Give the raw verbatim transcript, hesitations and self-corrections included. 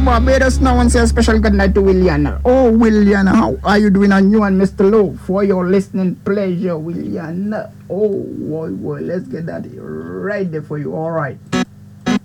Barbados now and say a special good night to William. Oh, William, how are you doing? And you and Mister Lowe for your listening pleasure, William. Oh, boy, boy, let's get that right there for you. All right.